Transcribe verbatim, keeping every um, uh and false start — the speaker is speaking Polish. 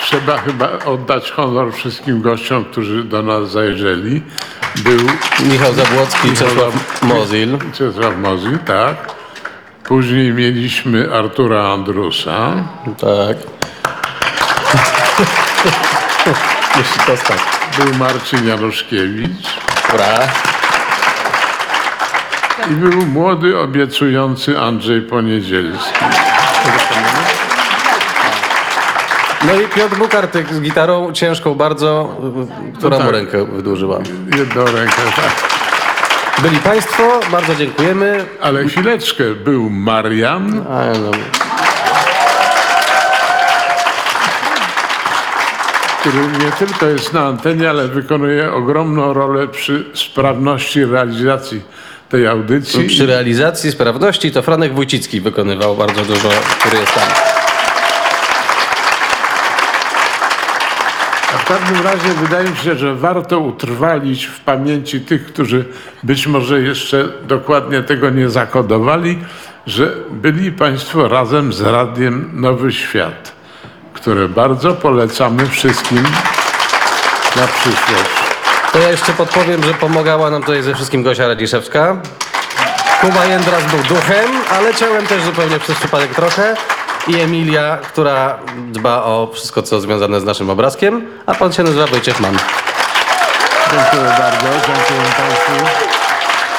trzeba chyba oddać honor wszystkim gościom, którzy do nas zajrzeli. Był Michał Zabłocki, Czesław Mozil. Czesław Mozil, tak. Później mieliśmy Artura Andrusa. Tak. Jeśli to tak. Był Marcin Januszkiewicz. Dobra. I był młody, obiecujący Andrzej Poniedzielski. No i Piotr Bukartyk z gitarą ciężką bardzo, która No mu tak. rękę wydłużyła. Jedną rękę, tak. Byli Państwo, bardzo dziękujemy. Ale chwileczkę, był Marian, A, no. który nie tylko jest na antenie, ale wykonuje ogromną rolę przy sprawności realizacji tej audycji. Przy realizacji sprawności to Franek Wójcicki wykonywał bardzo dużo, który jest tam. A w każdym razie wydaje mi się, że warto utrwalić w pamięci tych, którzy być może jeszcze dokładnie tego nie zakodowali, że byli Państwo razem z Radiem Nowy Świat, które bardzo polecamy wszystkim na przyszłość. To ja jeszcze podpowiem, że pomagała nam tutaj ze wszystkim Gosia Radziszewska. Kuba Jędras był duchem, ale ciałem też zupełnie przez przypadek trochę. I Emilia, która dba o wszystko, co związane z naszym obrazkiem. A pan się nazywa Wojciech Mann. Dziękuję bardzo, dziękuję Państwu.